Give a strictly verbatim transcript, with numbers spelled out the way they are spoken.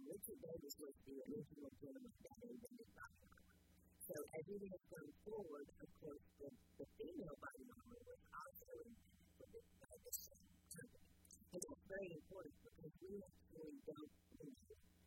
Richard Davis was the original gentleman that invented body armor. So as it has gone forward, of course, the, the female body armor was also invented for the, uh, the same company. And that's very important because we actually don't, you know,